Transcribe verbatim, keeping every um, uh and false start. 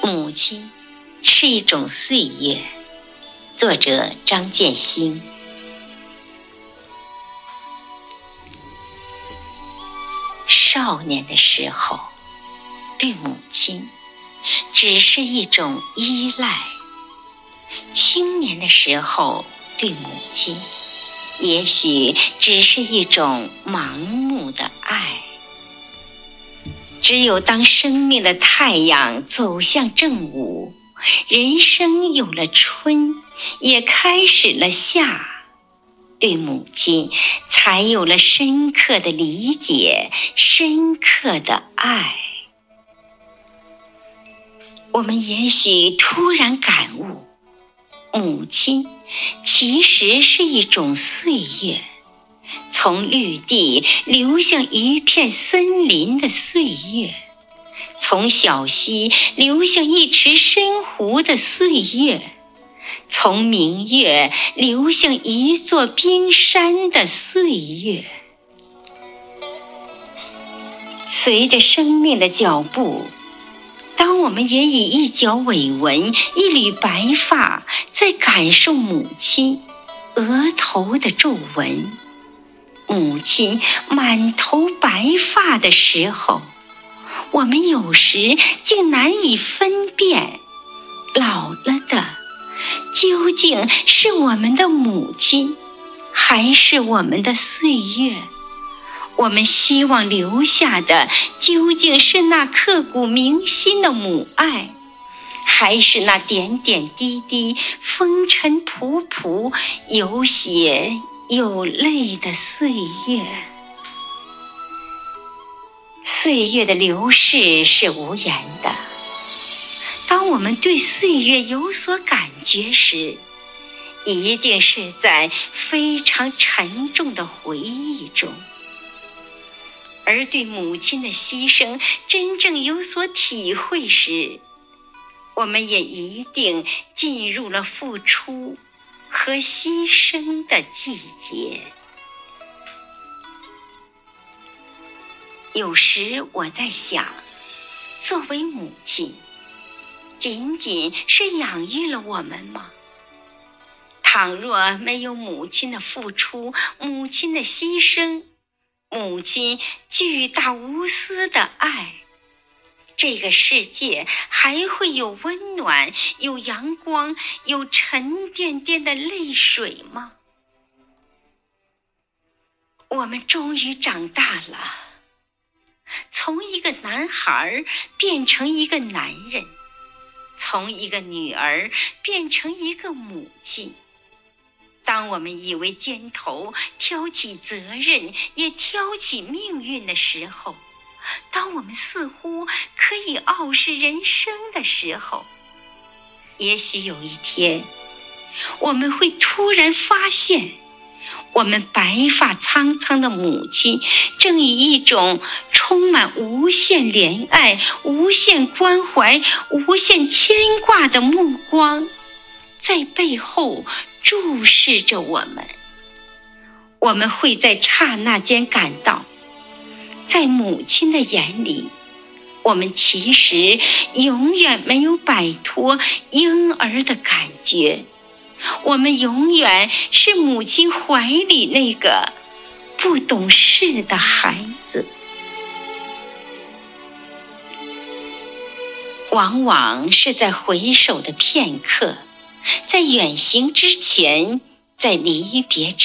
母亲是一种岁月，作者张建兴。少年的时候，对母亲只是一种依赖；青年的时候，对母亲也许只是一种盲目的爱。只有当生命的太阳走向正午，人生有了春，也开始了夏，对母亲才有了深刻的理解，深刻的爱。我们也许突然感悟，母亲其实是一种岁月，从绿地流向一片森林的岁月，从小溪流向一池深湖的岁月，从明月流向一座冰山的岁月。随着生命的脚步，当我们也以一角尾纹，一缕白发，在感受母亲额头的皱纹，母亲满头白发的时候，我们有时竟难以分辨，老了的究竟是我们的母亲，还是我们的岁月？我们希望留下的究竟是那刻骨铭心的母爱，还是那点点滴滴风尘仆仆有血有泪的岁月？岁月的流逝是无言的，当我们对岁月有所感觉时，一定是在非常沉重的回忆中。而对母亲的牺牲真正有所体会时，我们也一定进入了付出和牺牲的季节。有时我在想，作为母亲，仅仅是养育了我们吗？倘若没有母亲的付出，母亲的牺牲，母亲巨大无私的爱，这个世界还会有温暖，有阳光，有沉甸甸的泪水吗？我们终于长大了，从一个男孩变成一个男人，从一个女儿变成一个母亲。当我们以为肩头挑起责任，也挑起命运的时候，当我们似乎可以傲视人生的时候，也许有一天，我们会突然发现，我们白发苍苍的母亲正以一种充满无限怜爱、无限关怀、无限牵挂的目光，在背后注视着我们。我们会在刹那间感到，在母亲的眼里，我们其实永远没有摆脱婴儿的感觉，我们永远是母亲怀里那个不懂事的孩子。往往是在回首的片刻，在远行之前，在离别之